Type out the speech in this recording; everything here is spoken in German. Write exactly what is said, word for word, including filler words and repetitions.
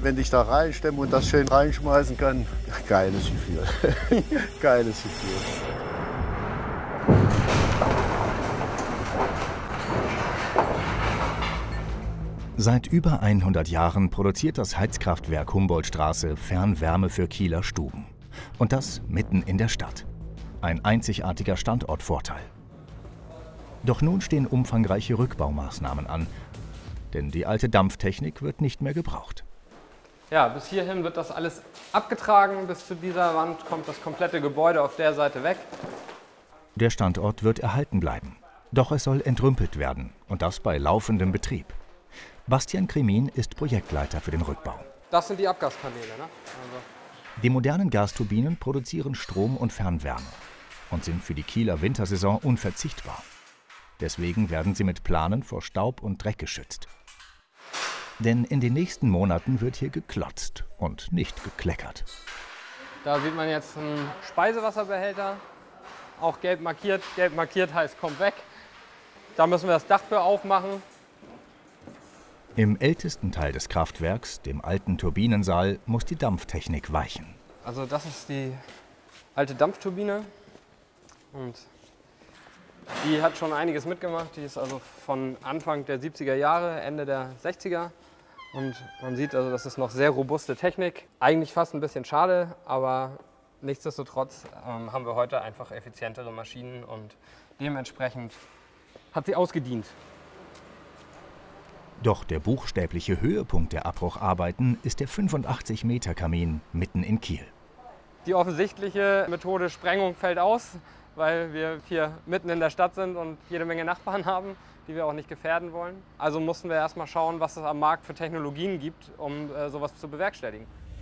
wenn ich da reinstemme und das schön reinschmeißen kann, geiles Gefühl. Geiles Gefühl. Seit über hundert Jahren produziert das Heizkraftwerk Humboldtstraße Fernwärme für Kieler Stuben. Und das mitten in der Stadt. Ein einzigartiger Standortvorteil. Doch nun stehen umfangreiche Rückbaumaßnahmen an, denn die alte Dampftechnik wird nicht mehr gebraucht. Ja, bis hierhin wird das alles abgetragen, bis zu dieser Wand kommt das komplette Gebäude auf der Seite weg. Der Standort wird erhalten bleiben, doch es soll entrümpelt werden und das bei laufendem Betrieb. Bastian Kremin ist Projektleiter für den Rückbau. Das sind die Abgaspaneele, ne? Also die modernen Gasturbinen produzieren Strom und Fernwärme und sind für die Kieler Wintersaison unverzichtbar. Deswegen werden sie mit Planen vor Staub und Dreck geschützt. Denn in den nächsten Monaten wird hier geklotzt und nicht gekleckert. Da sieht man jetzt einen Speisewasserbehälter, auch gelb markiert. Gelb markiert heißt, kommt weg. Da müssen wir das Dach für aufmachen. Im ältesten Teil des Kraftwerks, dem alten Turbinensaal, muss die Dampftechnik weichen. Also das ist die alte Dampfturbine und die hat schon einiges mitgemacht. Die ist also von Anfang der siebziger Jahre, Ende der sechziger. Und man sieht also, das ist noch sehr robuste Technik. Eigentlich fast ein bisschen schade, aber nichtsdestotrotz ähm, haben wir heute einfach effizientere Maschinen und dementsprechend hat sie ausgedient. Doch der buchstäbliche Höhepunkt der Abbrucharbeiten ist der fünfundachtzig Meter Kamin mitten in Kiel. Die offensichtliche Methode Sprengung fällt aus, weil wir hier mitten in der Stadt sind und jede Menge Nachbarn haben, die wir auch nicht gefährden wollen. Also mussten wir erstmal schauen, was es am Markt für Technologien gibt, um äh, sowas zu bewerkstelligen.